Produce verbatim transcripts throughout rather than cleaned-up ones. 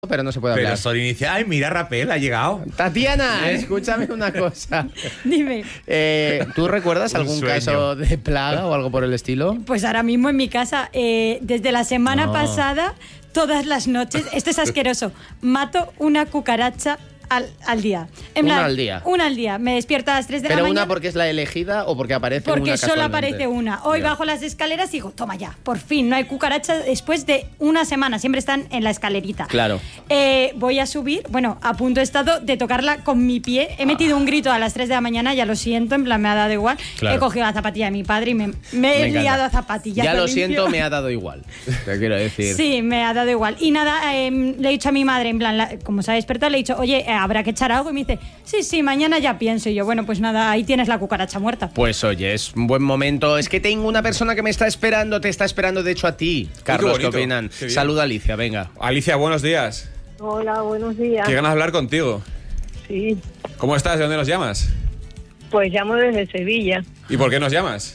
pero no se puede hablar. Pero son iniciales. Ay, mira, Rapel, ha llegado. Tatiana, ¿Eh? escúchame una cosa. Dime. Eh, ¿Tú recuerdas algún sueño. caso de plaga o algo por el estilo? Pues ahora mismo en mi casa, eh, desde la semana No. pasada, todas las noches, esto es asqueroso, mato una cucaracha al, al día. En Una plan, al día. Una al día. Me despierto a las tres de ¿Pero la mañana. una porque es la elegida o porque aparece Porque una solo casualmente? aparece una. Hoy Ya. bajo las escaleras y digo, toma ya, por fin, no hay cucaracha después de una semana. Siempre están en la escalerita. Claro. Eh, voy a subir, bueno, a punto he estado de tocarla con mi pie. He metido un grito a las tres de la mañana, ya lo siento, en plan me ha dado igual. Claro. He cogido la zapatilla de mi padre y me, me he Me encanta. liado a zapatillas. Ya lo limpio. siento, me ha dado igual. Te quiero decir. Sí, me ha dado igual. Y nada, eh, le he dicho a mi madre, en plan, la- como se ha despertado, le he dicho, oye, eh, habrá que echar algo. Y me dice, sí, sí, mañana ya pienso. Y yo, bueno, pues nada, ahí tienes la cucaracha muerta. Pues oye, es un buen momento. Es que tengo una persona que me está esperando, te está esperando de hecho a ti. Carlos, ¿qué bonito. opinan? Qué bien. Saluda a Alicia, venga. Alicia, buenos días. Hola, buenos días. Qué ganas de hablar contigo. Sí, ¿Cómo estás? ¿De dónde nos llamas? pues llamo desde Sevilla. ¿Y por qué nos llamas?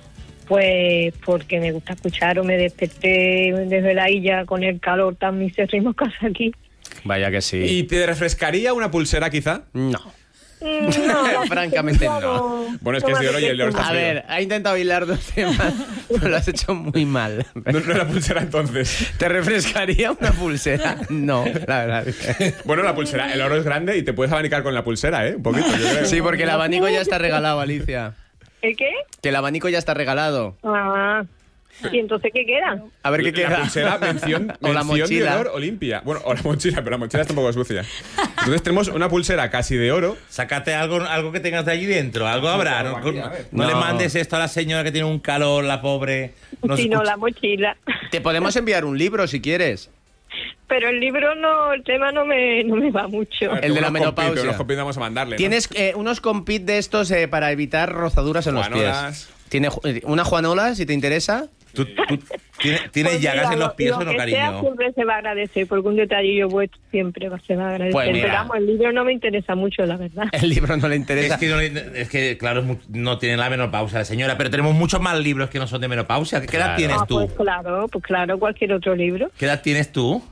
Pues porque me gusta escuchar o me desperté desde la isla con el calor tan misérrimo que hace aquí. Vaya que sí. ¿Y te refrescaría una pulsera quizá? No. Mm, No, Francamente ya no. Bueno, es que es de oro y el de oro está A ver, ha intentado hilar dos temas, pero lo has hecho muy mal. No, no era pulsera entonces. ¿Te refrescaría una pulsera? No, la verdad. Bueno, la pulsera, el oro es grande y te puedes abanicar con la pulsera, ¿eh? Un poquito, yo creo. Sí, porque el abanico ya está regalado, Alicia. ¿El qué? Que el abanico ya está regalado. Ah, ¿y entonces qué queda? A ver qué La queda. pulsera, mención, O la mención de mochila. honor Olimpia. Bueno, o la mochila, pero la mochila está un poco sucia. Entonces tenemos una pulsera casi de oro. Sácate algo, algo que tengas de allí dentro, algo habrá. No, algo aquí, a ver. no le No. mandes esto a la señora que tiene un calor, la pobre. No se Si no, escucha. la mochila. Te podemos enviar un libro si quieres. Pero el libro no, el tema no me, no me va mucho. A ver, El de la unos compit, menopausia. pero Unos compit vamos a mandarle, ¿no? Tienes eh, unos compit de estos eh, para evitar rozaduras en los Juanolas. pies. ¿Tiene ju- eh, una juanola, si te interesa? ¿Tú, tú tienes, tienes Pues llagas mira, en los lo- pies lo o no, que sea cariño? siempre se va a agradecer, porque un detallillo vuestro siempre va- se va a agradecer. Pues mira. Pero vamos, el libro no me interesa mucho, la verdad. El libro no le interesa. Es que, no, le- es que, claro, es mu- no tiene la menopausia la señora, pero tenemos muchos más libros que no son de menopausia. ¿Qué edad Claro. tienes Ah, tú? pues claro, pues claro, cualquier otro libro. ¿Qué edad tienes tú?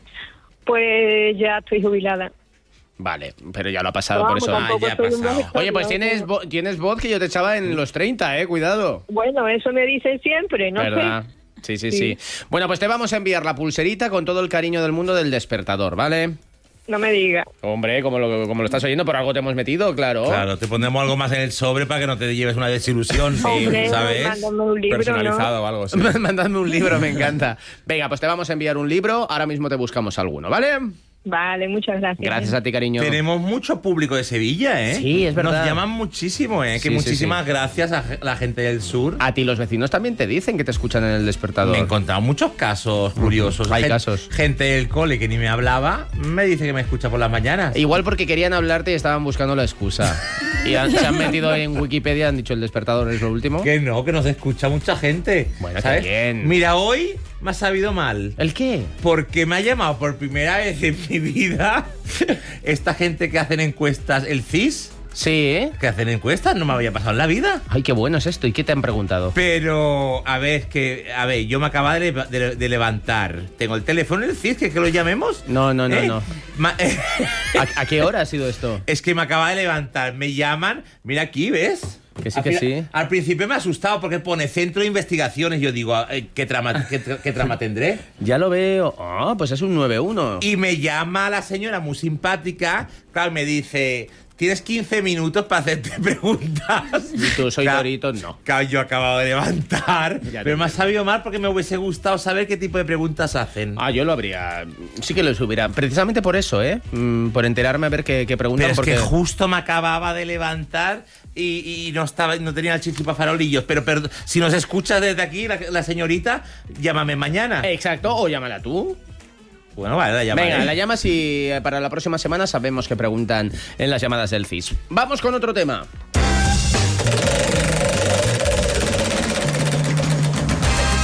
Pues ya estoy jubilada. Vale, pero ya lo ha pasado, Vamos, por eso. tampoco Ah, ya ha soy un pasado. mujer, Oye, pues ¿no? tienes, vo- tienes voz que yo te echaba en los treinta, eh, cuidado. Bueno, eso me dicen siempre, no ¿Verdad? sé. Sí, sí, sí, Sí. Bueno, pues te vamos a enviar la pulserita con todo el cariño del mundo del despertador, ¿vale? No me diga. Hombre, como lo, como lo estás oyendo, por algo te hemos metido, claro. Claro, te pondremos algo más en el sobre para que no te lleves una desilusión, Hombre, ¿sabes? mándame un libro, Personalizado ¿no? o algo así. Mandadme un libro, me encanta. Venga, pues te vamos a enviar un libro, ahora mismo te buscamos alguno, ¿vale? Vale, muchas gracias. Gracias a ti, cariño. Tenemos mucho público de Sevilla, ¿eh? Sí, es verdad. Nos llaman muchísimo, ¿eh? Sí, Que sí, muchísimas sí. gracias a la gente del sur. A ti los vecinos también te dicen que te escuchan en el despertador. Me he encontrado muchos casos curiosos. Hay Gen- casos. Gente del cole que ni me hablaba me dice que me escucha por las mañanas. Igual porque querían hablarte y estaban buscando la excusa. Y han- se han metido en Wikipedia, han dicho el despertador es lo último. Que no, que nos escucha mucha gente. Bueno, ¿sabes? qué bien. Mira, hoy me ha sabido mal. ¿El qué? Porque me ha llamado por primera vez en mi vida esta gente que hacen encuestas, el C I S, Sí, ¿eh? que hacen encuestas, no me había pasado en la vida. Ay, qué bueno es esto. ¿Y qué te han preguntado? Pero, a ver, es que, a ver, yo me acababa de, leva- de- de levantar. Tengo el teléfono del C I S, que, que lo llamemos. No, no, no, ¿Eh? no. Ma- ¿A, a qué hora ha sido esto? Es que me acaba de levantar, me llaman, mira aquí, ¿ves? Que sí, Al que final- sí. Al principio me ha asustado porque pone Centro de Investigaciones. Yo digo, eh, ¿qué trama, qué, tra- qué trama tendré? Ya lo veo. Ah, pues es un nueve uno. Y me llama la señora muy simpática, claro, me dice, tienes quince minutos para hacerte preguntas. Y tú, soy Claro, Doritos, no. Claro, yo acabo de levantar, Ya te pero me ha entiendo. sabido mal porque me hubiese gustado saber qué tipo de preguntas hacen. Ah, yo lo habría. Sí que lo subiría. Precisamente por eso, ¿eh? Mm, por enterarme a ver qué, qué preguntan. Pero es porque... que justo me acababa de levantar y, y no estaba, no tenía el chichi para farolillos. Pero, pero si nos escuchas desde aquí, la, la señorita, llámame mañana. Exacto, o llámala tú. Bueno, vale, la llamaré. Venga, la llamas y eh, para la próxima semana sabemos qué preguntan en las llamadas del C I S. Vamos con otro tema.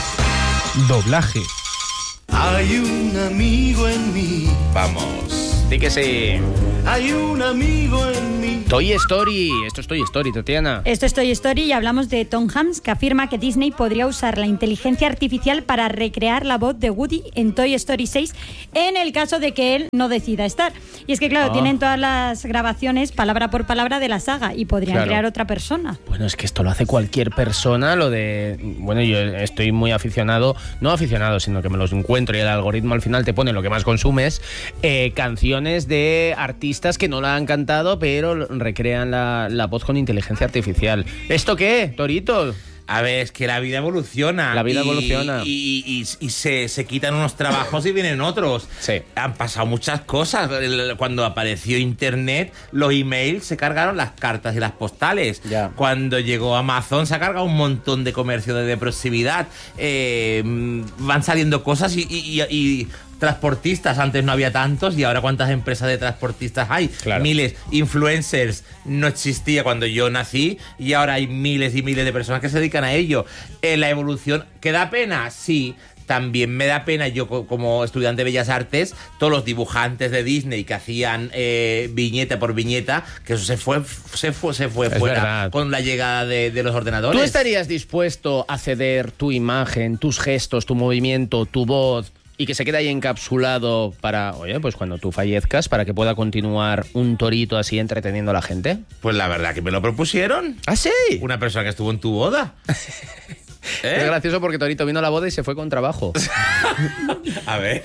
Doblaje. Hay un amigo en mí Vamos. Di que sí. Hay un amigo en mí. Toy Story. Esto es Toy Story, Tatiana. Esto es Toy Story y hablamos de Tom Hanks, que afirma que Disney podría usar la inteligencia artificial para recrear la voz de Woody en Toy Story seis en el caso de que él no decida estar. Y es que, claro, Ah. tienen todas las grabaciones palabra por palabra de la saga y podrían Claro. crear otra persona. Bueno, es que esto lo hace cualquier persona, lo de... Bueno, yo estoy muy aficionado, no aficionado, sino que me los encuentro y el algoritmo al final te pone lo que más consumes, eh, canciones de artistas que no la han cantado, pero recrean la, la voz con inteligencia artificial. ¿Esto qué, Torito? A ver, es que la vida evoluciona. La vida y, evoluciona. Y, y- y se, se quitan unos trabajos y vienen otros. Sí. Han pasado muchas cosas. El- Cuando apareció Internet, los emails se cargaron las cartas y las postales. Ya. Cuando llegó Amazon, se ha cargado un montón de comercio de, de proximidad. Eh, mm, van saliendo cosas y... y- y- y transportistas, antes no había tantos y ahora cuántas empresas de transportistas hay, Claro. miles, influencers, no existía cuando yo nací y ahora hay miles y miles de personas que se dedican a ello. Eh, la evolución, ¿que da pena? Sí. También me da pena, yo co- como estudiante de Bellas Artes, todos los dibujantes de Disney que hacían eh, viñeta por viñeta, que eso se fue, se fue, se fue Es fuera verdad. con la llegada de, de los ordenadores. ¿Tú estarías dispuesto a ceder tu imagen, tus gestos, tu movimiento, tu voz y que se quede ahí encapsulado para, oye, pues cuando tú fallezcas, para que pueda continuar un Torito así entreteniendo a la gente? Pues la verdad que me lo propusieron. ¿Ah, sí? Una persona que estuvo en tu boda. ¿Eh? Es gracioso porque Torito vino a la boda y se fue con trabajo. A ver.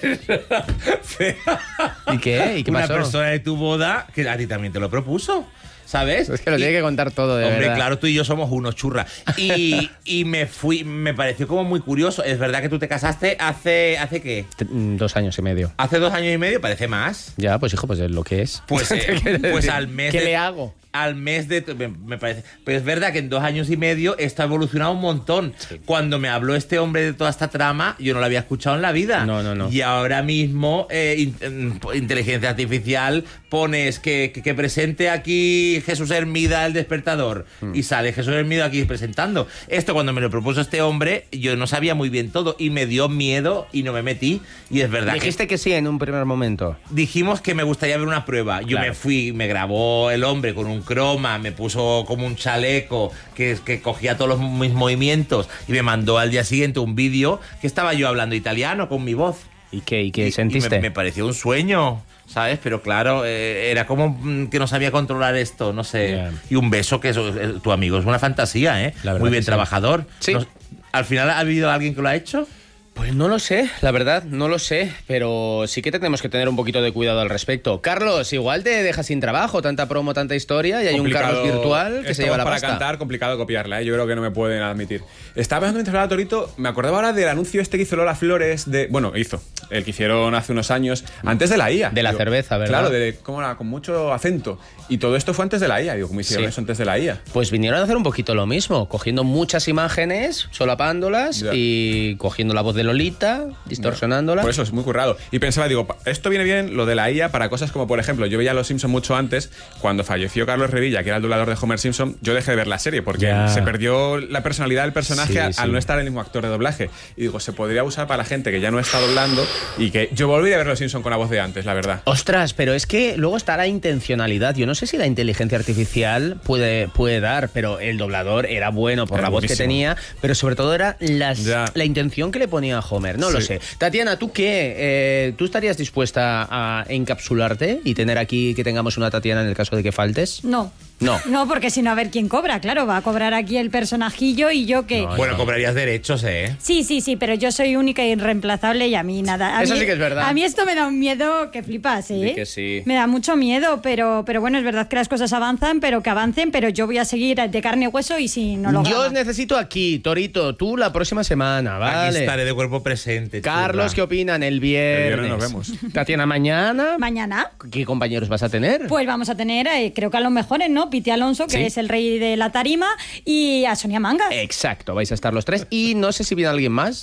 ¿Y qué? ¿Y qué Una pasó? persona de tu boda que a ti también te lo propuso. ¿Sabes? Es que lo Y- tiene que contar todo, de Hombre, verdad. claro, tú y yo somos unos churras. Y, y me fui, me pareció como muy curioso. Es verdad que tú te casaste hace, ¿hace qué? T- mm, Dos años y medio. Hace dos años y medio, parece más. Ya, pues hijo, pues es lo que es. Pues, eh, ¿Qué quiere pues decir? al mes ¿Qué de- le hago? Al mes de... Me, me parece... Pero es verdad que en dos años y medio esto ha evolucionado un montón. Cuando me habló este hombre de toda esta trama, yo no lo había escuchado en la vida. No, no, no. Y ahora mismo, eh, in- in- inteligencia artificial, pones que, que, que presente aquí Jesús Hermida el despertador. Hmm. Y sale Jesús Hermida aquí presentando. Esto cuando me lo propuso este hombre, yo no sabía muy bien todo. Y me dio miedo y no me metí. Y es verdad que... Dijiste que sí en un primer momento. Dijimos que me gustaría ver una prueba. Yo Claro. me fui, me grabó el hombre con un croma, me puso como un chaleco que, que cogía todos los, mis movimientos y me mandó al día siguiente un vídeo que estaba yo hablando italiano con mi voz. ¿Y qué, y qué Y- y sentiste? me, me pareció un sueño, ¿sabes? Pero claro, eh, era como mm, que no sabía controlar esto, no sé. Yeah. Y un beso que eso, eh, tu amigo es una fantasía, ¿eh? La verdad Muy bien que sí. trabajador. Sí. No- ¿Al final ha habido alguien que lo ha hecho? Pues no lo sé, la verdad, no lo sé, pero sí que tenemos que tener un poquito de cuidado al respecto. Carlos, igual te dejas sin trabajo, tanta promo, tanta historia, y hay un Complicado. Carlos virtual que Esta se lleva voz la para pasta. cantar, complicado copiarla, ¿eh? Yo creo que no me pueden admitir. Estaba pensando mientras hablaba Torito, me acordaba ahora del anuncio este que hizo Lola Flores de... Bueno, hizo, el que hicieron hace unos años, antes de la I A. De la cerveza, ¿verdad? Claro, de, ¿cómo era? Con mucho acento. Y todo esto fue antes de la I A. Digo, ¿cómo hicieron Sí. eso antes de la I A? Pues vinieron a hacer un poquito lo mismo, cogiendo muchas imágenes, solapándolas Ya. y cogiendo la voz de Lolita, distorsionándola. Por eso es muy currado. Y pensaba, digo, pa- esto viene bien lo de la I A para cosas como, por ejemplo, yo veía a Los Simpson mucho antes, cuando falleció Carlos Revilla, que era el doblador de Homer Simpson, yo dejé de ver la serie porque Ya. se perdió la personalidad del personaje Sí, al, sí. al no estar el mismo actor de doblaje. Y digo, se podría usar para la gente que ya no está doblando y que yo volví a ver Los Simpson con la voz de antes, la verdad. Ostras, pero es que luego está la intencionalidad. Yo no sé si la inteligencia artificial puede, puede dar, pero el doblador era bueno por Era la voz buenísimo. que tenía, pero sobre todo era las- Ya. la intención que le ponía a Homer. No lo Sí. sé. Tatiana, ¿tú qué? Eh, ¿Tú estarías dispuesta a encapsularte y tener aquí que tengamos una Tatiana en el caso de que faltes? No. No. No, porque si no, a ver quién cobra. Claro, va a cobrar aquí el personajillo y yo que... No, Bueno, cobrarías derechos, ¿eh? Sí, sí, sí, pero yo soy única e irreemplazable y a mí nada. A Eso mí- sí que es verdad. A mí esto me da un miedo que flipas, ¿eh? Di que sí. Me da mucho miedo, pero, pero bueno, es verdad que las cosas avanzan, pero que avancen, pero yo voy a seguir de carne y hueso y si no lo Yo gano. os necesito aquí, Torito, tú la próxima semana, ¿vale? Aquí estaré de cuerpo presente. Carlos, ¿qué churra. opinan? El viernes. El viernes nos vemos. Tatiana, mañana. Mañana, ¿Qué compañeros vas a tener? pues vamos a tener, eh, creo que a los mejores, ¿no? Piti Alonso, que Sí. es el rey de la tarima, y a Sonia Mangas. Exacto, vais a estar los tres. Y no sé si viene alguien más.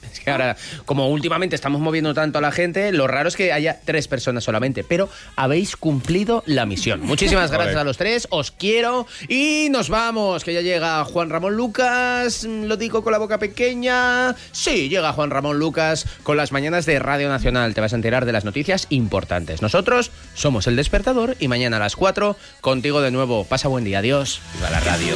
Es que ahora, como últimamente estamos moviendo tanto a la gente, lo raro es que haya tres personas solamente, pero habéis cumplido la misión. Muchísimas gracias a los tres, os quiero y nos vamos, que ya llega Juan Ramón Lucas, lo digo con la boca pequeña. Sí, llega Juan Ramón Lucas con las mañanas de Radio Nacional. Te vas a enterar de las noticias importantes. Nosotros somos El Despertador y mañana a las cuatro contigo de nuevo. Pasa buen día, adiós. Viva la radio.